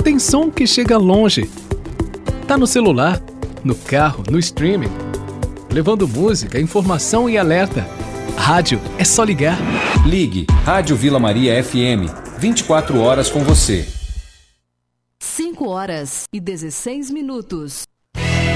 tem som que chega longe. Tá no celular, no carro, no streaming, levando música, informação e alerta. Rádio é só ligar. Ligue Rádio Vila Maria FM, 24 horas com você. 5 horas e 16 minutos.